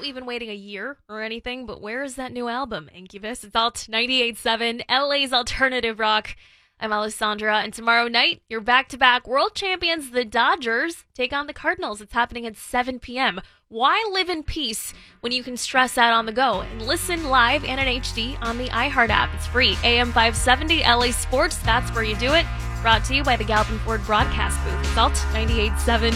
even waiting a year or anything, but where is that new album, Incubus? It's Alt 98.7, LA's alternative rock. I'm Alessandra, and tomorrow night, your back-to-back world champions, the Dodgers, take on the Cardinals. It's happening at 7 p.m. Why live in peace when you can stress out on the go? And listen live and in HD on the iHeart app. It's free. AM 570 LA Sports, that's where you do it. Brought to you by the Galvin Ford Broadcast Booth. It's Alt 98.7.